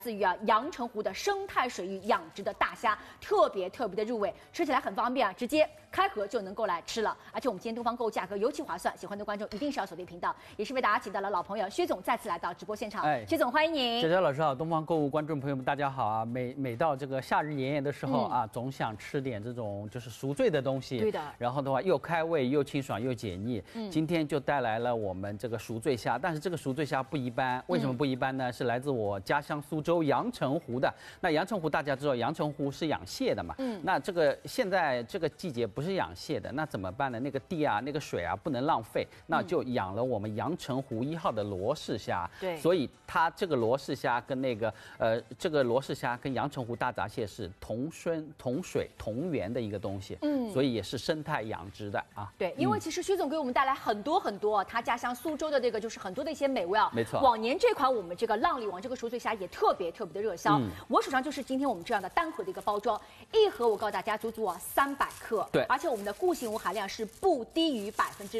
自于阳澄湖的生态水域养殖的大虾，特别的入味，吃起来很方便啊，直接开盒就能够来吃了。而且我们今天东方购物价格尤其划算，喜欢的观众一定是要锁定频道，也是为大家请到了老朋友薛总再次来到直播现场。薛总欢迎您。 佳佳老师好，东方购物观众朋友们大家好啊！每到这个夏日炎炎的时候啊，总想吃点这种就是赎罪的东西。 对的。 然后的话又开胃又清爽又解腻。今天就带来了我们这个赎罪虾，但是这个赎罪虾不一般，为什么不一般呢？是来自我家乡苏州阳澄湖的。那阳澄湖大家知道，阳澄湖是养蟹的嘛。那这个现在这个季节不是养蟹的，那怎么办呢？那个地啊，那个水啊不能浪费，那就养了我们阳澄湖1号的罗氏虾。对。所以它这个罗氏虾跟那个这个罗氏虾跟阳澄湖大闸蟹是同水同源的一个东西。所以也是生态养殖的啊。 对，因为其实薛总给我们带来很多他家乡苏州的这个就是很多的一些美味啊。 没错。 往年这款我们这个浪里王这个赎罪虾也特别的热销。我手上就是今天我们这样的单盒的一个包装，一盒我告诉大家足300克。对。而且我们的固形物含量是不低于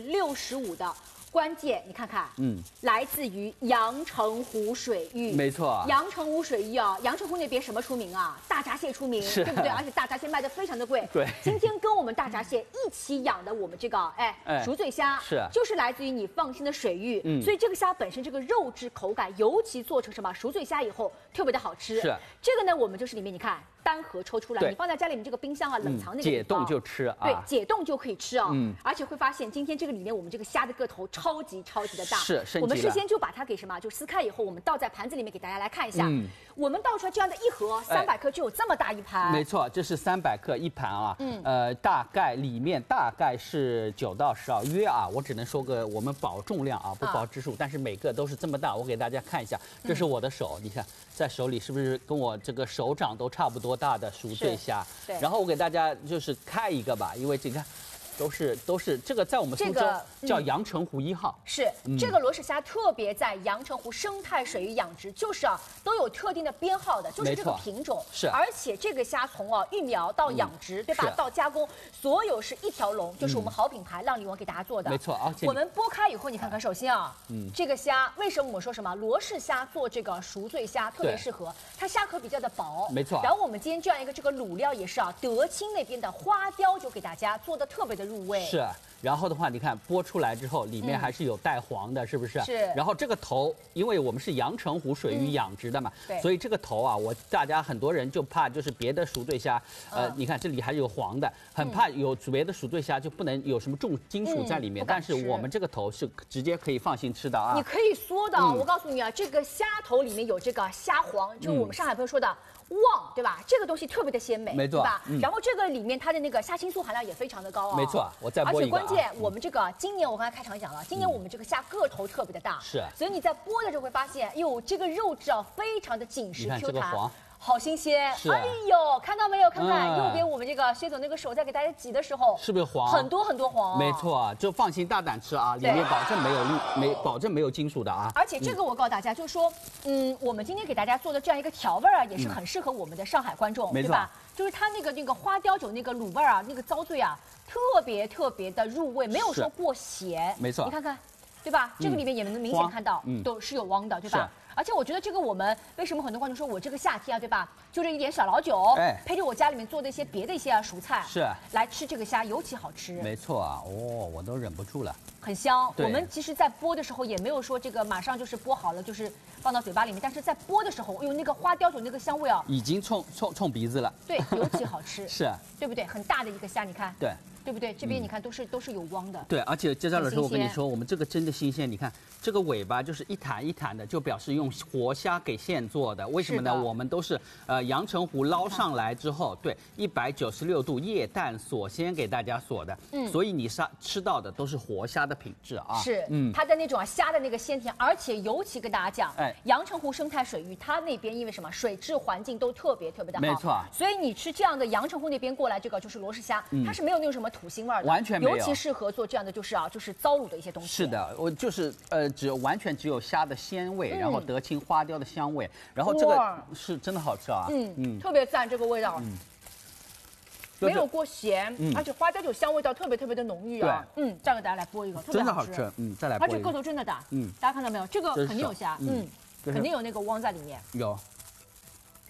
65%的。关键你看看，来自于阳澄湖水域， 没错， 阳澄湖水域啊，阳澄湖那边什么出名啊？大闸蟹出名，对不对？而且大闸蟹卖的非常的贵。对，今天跟我们大闸蟹一起养的我们这个赎罪虾，就是来自于你放心的水域，所以这个虾本身这个肉质口感，尤其做成什么赎罪虾以后，特别的好吃。是这个呢，我们就是里面你看。单盒抽出来，你放在家里面这个冰箱啊，冷藏那个解冻就吃啊。 对，解冻就可以吃啊。而且会发现今天这个里面我们这个虾的个头超级的大。是， 升级了。 我们事先就把它给什么，就撕开以后，我们倒在盘子里面给大家来看一下。我们倒出来这样的一盒300克就有这么大一盘。 没错，这是300克一盘啊。大概里面大概是9到12约啊，我只能说个我们保重量啊，不保指数，但是每个都是这么大。我给大家看一下，这是我的手，你看在手里是不是跟我这个手掌都差不多大的赎罪虾？对。然后我给大家就是开一个吧，因为这个。都是这个在我们苏州叫阳澄湖1号。是这个罗氏虾特别在阳澄湖生态水域养殖，就是都有特定的编号的，就是这个品种。是，而且这个虾从育苗到养殖，对吧？到加工，所有是一条龙，就是我们好品牌浪里王给大家做的。 没错，而且我们剥开以后，你看看，首先这个虾为什么我们说什么罗氏虾做这个赎罪虾特别适合？它虾壳比较的薄，没错。然后我们今天这样一个这个卤料也是德清那边的花雕酒给大家做的特别的入味。 是，然后的话，你看剥出来之后，里面还是有带黄的，是不是？是。然后这个头，因为我们是阳澄湖水域养殖的嘛，所以这个头啊，大家很多人就怕就是别的赎罪虾，你看这里还有黄的，很怕有别的赎罪虾就不能有什么重金属在里面，但是我们这个头是直接可以放心吃的啊。 你可以说的，我告诉你啊，这个虾头里面有这个虾黄，就是我们上海朋友说的。旺，对吧？这个东西特别的鲜美，没错，对吧？然后这个里面它的那个虾青素含量也非常的高啊。 没错，我再剥一个。 而且关键，我们这个今年我刚才开场讲了，今年我们这个虾个头特别的大，是，所以你在剥的时候会发现，哟，这个肉质非常的紧实 Q 弹。好新鲜！哎呦，看到没有？看看右边我们这个薛总那个手在给大家挤的时候， 是不是黄？ 很多黄。 没错，就放心大胆吃啊，里面保证没有金属的啊。 而且这个我告诉大家，就是说，我们今天给大家做的这样一个调味啊，也是很适合我们的上海观众，对吧？就是它那个花雕酒那个卤味啊，那个糟醉啊，特别的入味，没有说过咸。没错，你看看，对吧？这个里面也能明显看到，都是有汪的，对吧？而且我觉得这个我们为什么很多观众说我这个夏天啊，对吧？就这一点小老酒，配着我家里面做的一些别的一些蔬菜，是来吃这个虾尤其好吃。 没错啊，我都忍不住了， 很香。我们其实，在剥的时候也没有说这个马上就是剥好了，就是放到嘴巴里面，但是在剥的时候，那个花雕酒那个香味啊， 已经冲鼻子了。 对，尤其好吃， 是， 对不对？很大的一个虾，你看，对不对？这边你看都是有汪的。 对，而且佳佳老师，我跟你说，我们这个真的新鲜。你看这个尾巴就是一弹一弹的，就表示用活虾给现做的。为什么呢？我们都是阳澄湖捞上来之后，对，196度液氮锁鲜给大家锁的。所以你吃到的都是活虾的品质啊。 是，它的那种虾的那个鲜甜，而且尤其跟大家讲，阳澄湖生态水域，它那边因为什么水质环境都特别的好，没错。所以你吃这样的阳澄湖那边过来这个就是罗氏虾，它是没有那种什么土腥味的， 完全没有， 尤其适合做这样的就是糟卤的一些东西。 是的，我就是完全只有虾的鲜味，然后德清花雕的香味，然后这个是真的好吃啊， 特别赞这个味道。没有过咸，而且花雕酒香味道特别的浓郁啊。再给大家来剥一个， 真的好吃。 再来剥一个。而且个头真的大。大家看到没有？这个肯定有虾。肯定有那个汪在里面。 有。